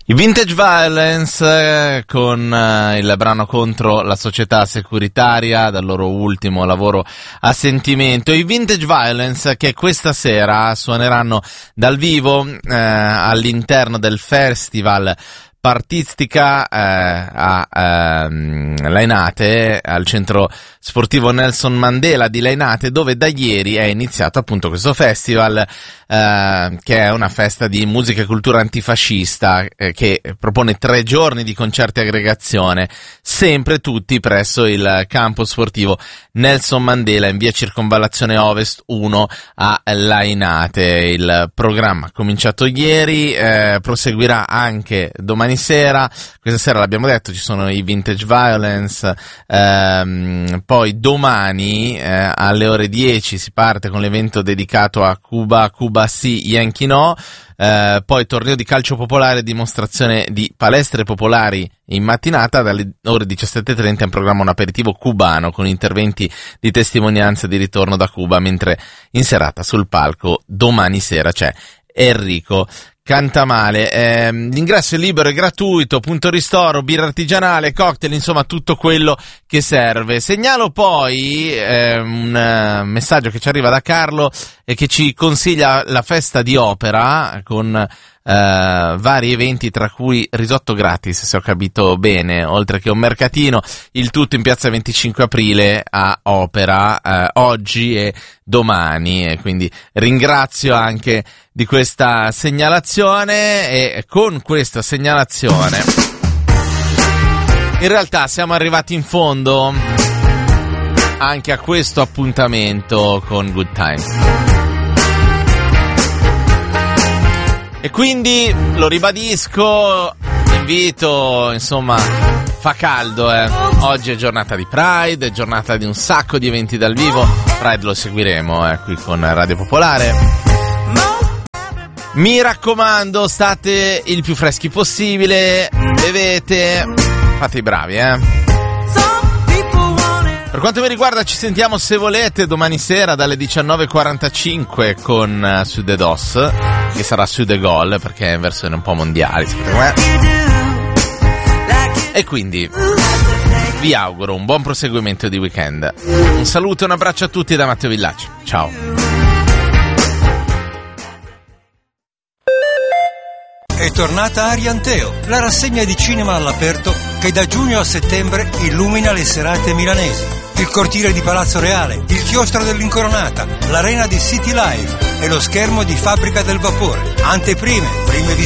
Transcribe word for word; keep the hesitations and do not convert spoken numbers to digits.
I Vintage Violence eh, con eh, il brano contro la società securitaria dal loro ultimo lavoro a sentimento. I Vintage Violence che questa sera suoneranno dal vivo eh, all'interno del festival Partistica eh, a ehm, Lainate, al centro sportivo Nelson Mandela di Lainate, dove da ieri è iniziato appunto questo festival eh, che è una festa di musica e cultura antifascista eh, che propone tre giorni di concerti e aggregazione, sempre tutti presso il campo sportivo Nelson Mandela in via Circonvallazione Ovest uno a Lainate. Il programma ha cominciato ieri, eh, proseguirà anche domani sera. Questa sera l'abbiamo detto, ci sono i Vintage Violence, ehm, poi domani eh, alle ore dieci si parte con l'evento dedicato a Cuba, Cuba sì, Yankee no, eh, poi torneo di calcio popolare, dimostrazione di palestre popolari in mattinata, dalle ore diciassette e trenta in programma un aperitivo cubano con interventi di testimonianza di ritorno da Cuba, mentre in serata sul palco domani sera c'è Enrico Cantamale. Eh, l'ingresso è libero e gratuito, punto ristoro, birra artigianale, cocktail, insomma tutto quello che serve. Segnalo poi eh, un uh, messaggio che ci arriva da Carlo e che ci consiglia la festa di opera con Uh, vari eventi, tra cui risotto gratis, se ho capito bene, oltre che un mercatino, il tutto in piazza venticinque aprile a Opera, uh, oggi e domani, e quindi ringrazio anche di questa segnalazione. E con questa segnalazione in realtà siamo arrivati in fondo anche a questo appuntamento con Good Times. E quindi lo ribadisco, invito, insomma, fa caldo, eh. Oggi è giornata di Pride, è giornata di un sacco di eventi dal vivo. Pride lo seguiremo eh, qui con Radio Popolare. Mi raccomando, state il più freschi possibile, bevete, fate i bravi, eh. Per quanto mi riguarda ci sentiamo, se volete, domani sera dalle diciannove e quarantacinque con uh, Sud e Dos, che sarà Sud e Gol perché è in versione un po' mondiale, e quindi vi auguro un buon proseguimento di weekend. Un saluto e un abbraccio a tutti da Matteo Villacci, ciao. È tornata Arianteo, la rassegna di cinema all'aperto che da giugno a settembre illumina le serate milanesi. Il cortile di Palazzo Reale, il chiostro dell'Incoronata, l'arena di City Life e lo schermo di Fabbrica del Vapore. Anteprime, prime visioni.